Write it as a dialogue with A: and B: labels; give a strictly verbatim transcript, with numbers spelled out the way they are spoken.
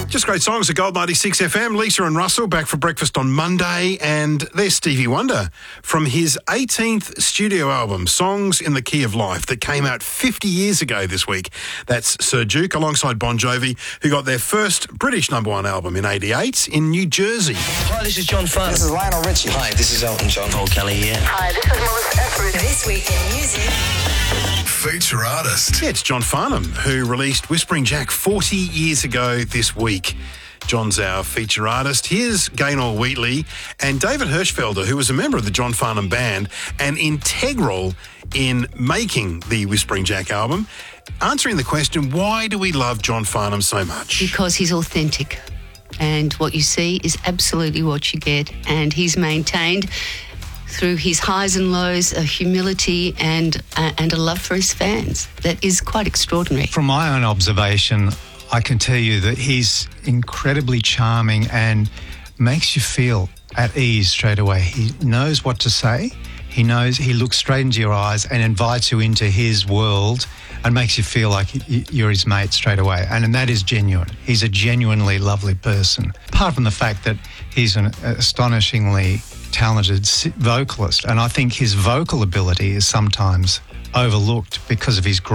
A: Just great songs at Gold ninety-six F M. Lisa and Russell back for breakfast on Monday, and there's Stevie Wonder from his eighteenth studio album, Songs in the Key of Life, that came out fifty years ago this week. That's Sir Duke alongside Bon Jovi, who got their first British number one album in eighty-eight in New Jersey.
B: Hi, this is John Farnham.
C: This is Lionel Richie.
B: Hi, this is Elton John. Paul Kelly here.
D: Hi, this is Melissa Etheridge.
E: This Week in Music.
F: Feature artist.
A: Yeah, it's John Farnham, who released Whispering Jack forty years ago this week. John's our feature artist. Here's Gaynor Wheatley and David Hirschfelder, who was a member of the John Farnham Band and integral in making the Whispering Jack album, answering the question, why do we love John Farnham so much?
G: Because he's authentic, and what you see is absolutely what you get, and he's maintained through his highs and lows a humility and uh, and a love for his fans that is quite extraordinary.
H: From my own observation, I can tell you that he's incredibly charming and makes you feel at ease straight away. He knows what to say. He knows, he looks straight into your eyes and invites you into his world and makes you feel like you're his mate straight away. And, and that is genuine. He's a genuinely lovely person. Apart from the fact that he's an astonishingly talented vocalist, and I think his vocal ability is sometimes overlooked because of his